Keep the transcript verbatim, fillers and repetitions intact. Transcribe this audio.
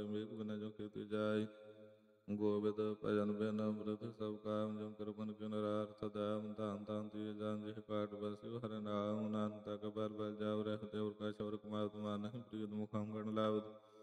ਵਾਲਮੀਕ ਬਿਨ ਜੋ ਕੀਤੀ ਜਾय। ਗੋਬਿੰਦ ਭਜਨ ਬਿਨ ਅੰਮ੍ਰਿਤ ਸਭ ਕਾਮ ਜਮ ਕਿਰਪਨ ਕਿਨ ਰਾਰਥ ਦਇਮ ਧਨ ਧਨ ਤੀਰ ਜਨ ਜਿਹ ਕਾਟ ਬਸਿਓ ਹਰਿ ਨਾਮ ਨਾਨਕ ਤਕ ਬਲ ਬਲ ਜਾਉ ਰਹਿ ਦੇਵ ਕਾ ਸ਼ਬਰ ਕੁਮਾਰ ਤੁਮਾ ਨਹੀਂ ਪ੍ਰੀਤ ਮੁਖਮ ਗਣ ਲਾਵਤ।